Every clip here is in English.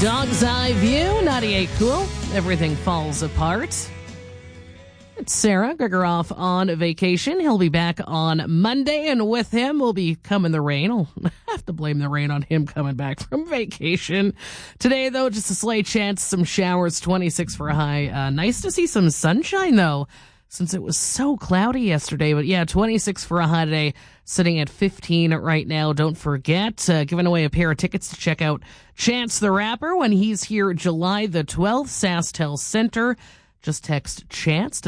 Dog's Eye View, 98 Cool. Everything falls apart. It's Sarah. Gregor off on vacation. He'll be back on Monday, and with him will be coming the rain. I'll have to blame the rain on him coming back from vacation. Today, though, just a slight chance, some showers, 26 for a high. Nice to see some sunshine, though, since it was so cloudy yesterday. But yeah, 26 for a high today, sitting at 15 right now. Don't forget, giving away a pair of tickets to check out Chance the Rapper when he's here July the 12th, SaskTel Center. Just text Chance to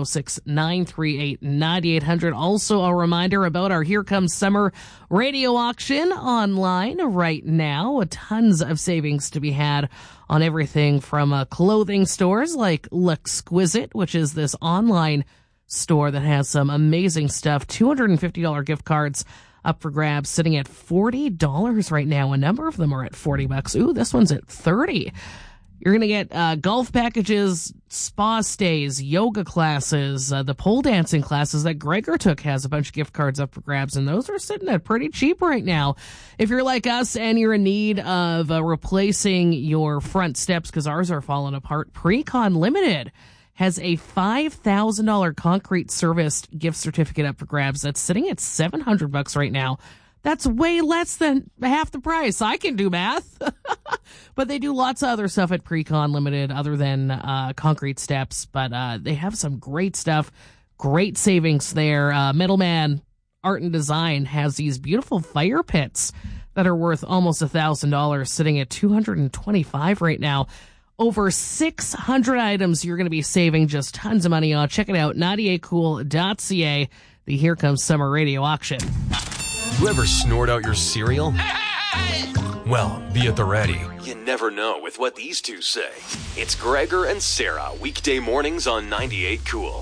306-938-9800. Also a reminder about our Here Comes Summer radio auction online right now. Tons of savings to be had on everything from clothing stores like L'Exquisite, which is this online store that has some amazing stuff. $250 gift cards up for grabs, sitting at $40 right now. A number of them are at $40. Ooh, this one's at $30. You're going to get golf packages, spa stays, yoga classes, the pole dancing classes that Gregor took has a bunch of gift cards up for grabs, and those are sitting at pretty cheap right now. If you're like us and you're in need of replacing your front steps because ours are falling apart, Precon Limited has a $5,000 concrete service gift certificate up for grabs that's sitting at $700 right now. That's way less than half the price. I can do math. But they do lots of other stuff at Precon Limited other than concrete steps. But they have some great stuff, great savings there. Middleman Art and Design has these beautiful fire pits that are worth almost $1,000, sitting at $225 right now. Over 600 items you're going to be saving just tons of money on. Check it out, 98cool.ca, the Here Comes Summer radio auction. You ever snort out your cereal? Well, be at the ready. You never know with what these two say. It's Gregor and Sarah, weekday mornings on 98 Cool.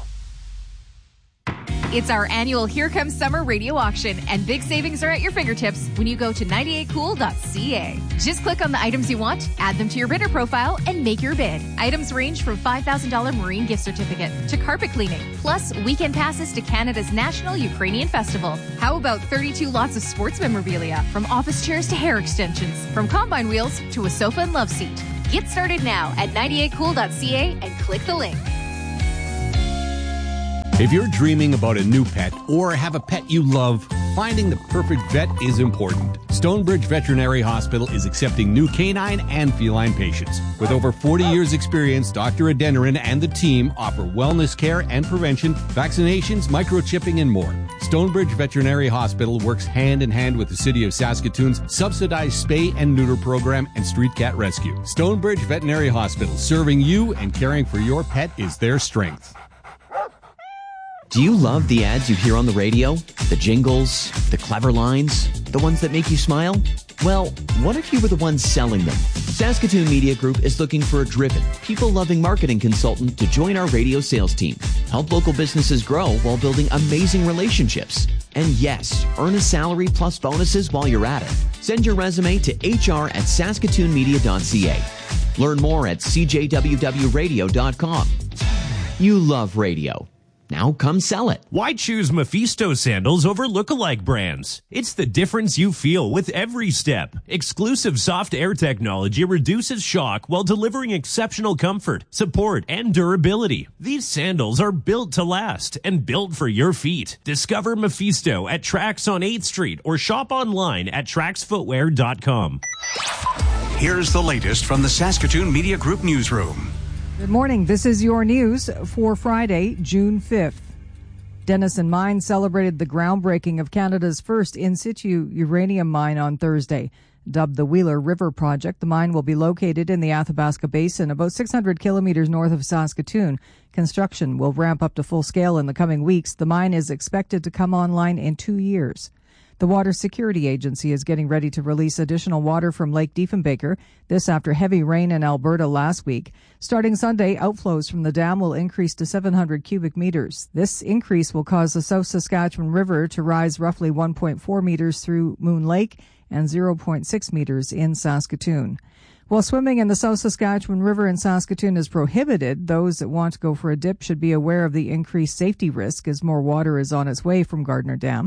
It's our annual Here Comes Summer radio auction, and big savings are at your fingertips when you go to 98cool.ca. Just click on the items you want, add them to your bidder profile, and make your bid. Items range from $5,000 marine gift certificate to carpet cleaning, plus weekend passes to Canada's National Ukrainian Festival. How about 32 lots of sports memorabilia, from office chairs to hair extensions, from combine wheels to a sofa and love seat. Get started now at 98cool.ca and click the link. If you're dreaming about a new pet or have a pet you love, finding the perfect vet is important. Stonebridge Veterinary Hospital is accepting new canine and feline patients. With over 40 years' experience, Dr. Adeniran and the team offer wellness care and prevention, vaccinations, microchipping, and more. Stonebridge Veterinary Hospital works hand in hand with the City of Saskatoon's subsidized spay and neuter program and street cat rescue. Stonebridge Veterinary Hospital, serving you and caring for your pet is their strength. Do you love the ads you hear on the radio? The jingles, the clever lines, the ones that make you smile? Well, what if you were the ones selling them? Saskatoon Media Group is looking for a driven, people-loving marketing consultant to join our radio sales team. Help local businesses grow while building amazing relationships. And yes, earn a salary plus bonuses while you're at it. Send your resume to hr@saskatoonmedia.ca. Learn more at cjwwradio.com. You love radio. Now come sell it. Why choose Mephisto sandals over lookalike brands? It's the difference you feel with every step. Exclusive soft air technology reduces shock while delivering exceptional comfort, support, and durability. These sandals are built to last and built for your feet. Discover Mephisto at Trax on 8th Street or shop online at traxfootwear.com. Here's the latest from the Saskatoon Media Group newsroom. Good morning. This is your news for Friday, June 5th. Denison Mine celebrated the groundbreaking of Canada's first in-situ uranium mine on Thursday. Dubbed the Wheeler River Project, the mine will be located in the Athabasca Basin, about 600 kilometers north of Saskatoon. Construction will ramp up to full scale in the coming weeks. The mine is expected to come online in 2 years. The Water Security Agency is getting ready to release additional water from Lake Diefenbaker, this after heavy rain in Alberta last week. Starting Sunday, outflows from the dam will increase to 700 cubic meters. This increase will cause the South Saskatchewan River to rise roughly 1.4 meters through Moon Lake and 0.6 meters in Saskatoon. While swimming in the South Saskatchewan River in Saskatoon is prohibited, those that want to go for a dip should be aware of the increased safety risk as more water is on its way from Gardner Dam.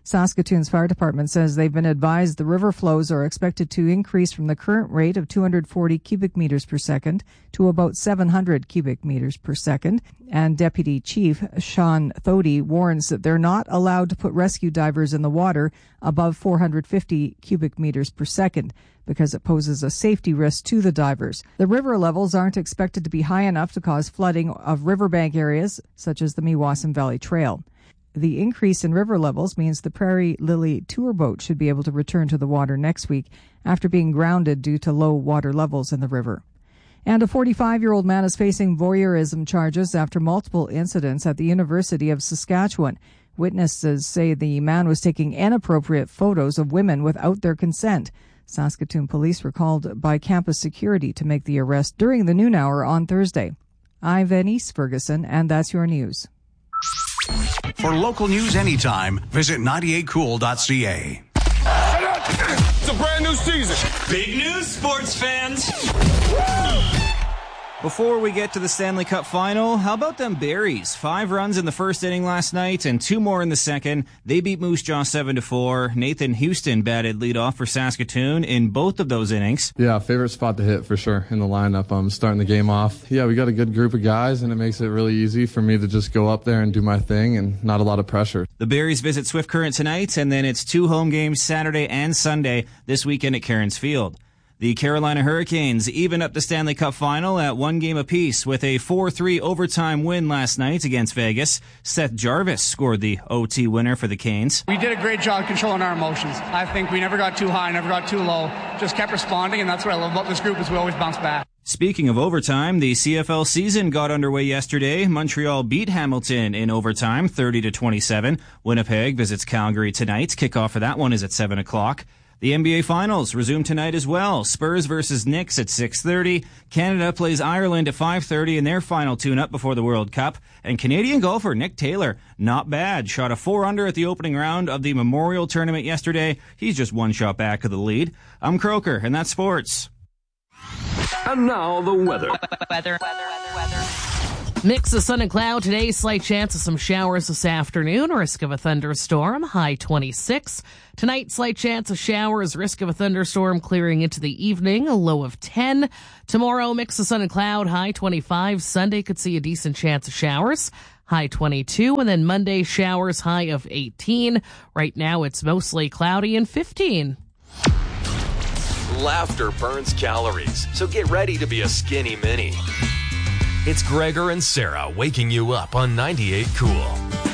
Saskatoon's fire department says they've been advised the river flows are expected to increase from the current rate of 240 cubic meters per second to about 700 cubic meters per second. And Deputy Chief Sean Thody warns that they're not allowed to put rescue divers in the water above 450 cubic meters per second because it poses a safety risk to the divers. The river levels aren't expected to be high enough to cause flooding of riverbank areas such as the Meewasin Valley Trail. The increase in river levels means the Prairie Lily tour boat should be able to return to the water next week after being grounded due to low water levels in the river. And a 45-year-old man is facing voyeurism charges after multiple incidents at the University of Saskatchewan. Witnesses say the man was taking inappropriate photos of women without their consent. Saskatoon police were called by campus security to make the arrest during the noon hour on Thursday. I'm Venice Ferguson, and that's your news. For local news anytime, visit 98cool.ca. It's a brand new season. Big news, sports fans. Before we get to the Stanley Cup final, how about them Berries? 5 runs in the first inning last night and 2 more in the second. They beat Moose Jaw 7-4. Nathan Houston batted leadoff for Saskatoon in both of those innings. Yeah, favorite spot to hit for sure in the lineup. I'm starting the game off. Yeah, we got a good group of guys, and it makes it really easy for me to just go up there and do my thing and not a lot of pressure. The Berries visit Swift Current tonight, and then it's 2 home games Saturday and Sunday this weekend at Cairns Field. The Carolina Hurricanes evened up the Stanley Cup final at 1 game apiece with a 4-3 overtime win last night against Vegas. Seth Jarvis scored the OT winner for the Canes. We did a great job controlling our emotions. I think we never got too high, never got too low. Just kept responding, and that's what I love about this group is we always bounce back. Speaking of overtime, the CFL season got underway yesterday. Montreal beat Hamilton in overtime, 30-27. Winnipeg visits Calgary tonight. Kickoff for that one is at 7 o'clock. The NBA Finals resume tonight as well. Spurs versus Knicks at 6:30. Canada plays Ireland at 5:30 in their final tune-up before the World Cup. And Canadian golfer Nick Taylor, not bad, shot a 4-under at the opening round of the Memorial Tournament yesterday. He's just 1 shot back of the lead. I'm Croker, and that's sports. And now the weather. Mix of sun and cloud today, slight chance of some showers this afternoon, risk of a thunderstorm, high 26. Tonight, slight chance of showers, risk of a thunderstorm clearing into the evening, a low of 10. Tomorrow, mix of sun and cloud, high 25. Sunday could see a decent chance of showers, high 22. And then Monday, showers, high of 18. Right now, it's mostly cloudy and 15. Laughter burns calories, so get ready to be a skinny mini. It's Gregor and Sarah waking you up on 98 Cool.